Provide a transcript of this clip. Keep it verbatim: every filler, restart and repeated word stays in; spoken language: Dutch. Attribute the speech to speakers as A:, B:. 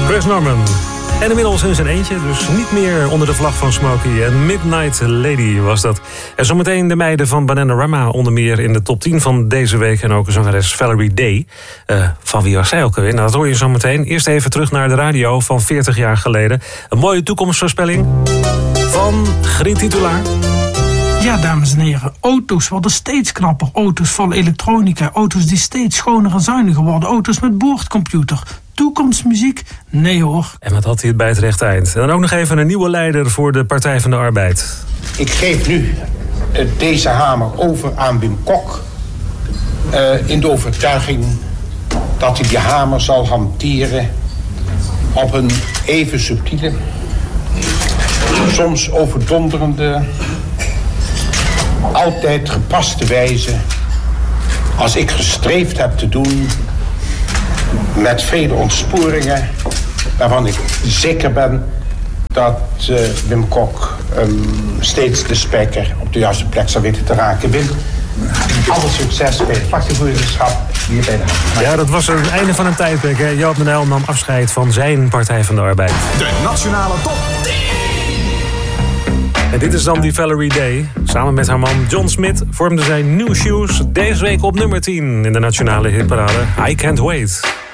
A: Chris Norman. En inmiddels in zijn eentje, dus niet meer onder de vlag van Smokey. En Midnight Lady was dat. En zometeen de meiden van Bananarama onder meer in de top tien van deze week. En ook een zangeres Valerie Day. Uh, van wie was zij ook alweer? Nou, dat hoor je zometeen. Eerst even terug naar de radio van veertig jaar geleden. Een mooie toekomstvoorspelling van Griet Titulaar.
B: Ja, dames en heren, auto's worden steeds knapper. Auto's vol elektronica, auto's die steeds schoner en zuiniger worden. Auto's met boordcomputer. Toekomstmuziek? Nee hoor.
A: En wat had hij het bij het rechte eind. En dan ook nog even een nieuwe leider voor de Partij van de Arbeid.
C: Ik geef nu uh, deze hamer over aan Wim Kok. Uh, in de overtuiging dat hij die hamer zal hanteren op een even subtiele, soms overdonderende, altijd gepaste wijze als ik gestreefd heb te doen met vele ontsporingen waarvan ik zeker ben dat uh, Wim Kok um, steeds de spijker op de juiste plek zal weten te raken. Wim, alle succes bij het fractievoorzitterschap hier bij de Haag.
A: Ja, dat was het einde van een tijdperk. Hè. Joop den Uyl nam afscheid van zijn Partij van de Arbeid.
D: De Nationale Top tien.
A: En dit is dan die Valerie Day. Samen met haar man John Smith vormden zij New Shoes deze week op nummer tien in de nationale hitparade I Can't Wait.